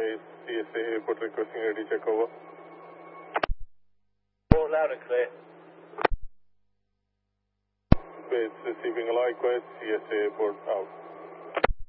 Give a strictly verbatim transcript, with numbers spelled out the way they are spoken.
base, C S A Airport requesting ready check over. All loud and clear. Base receiving likewise, C S A Airport out.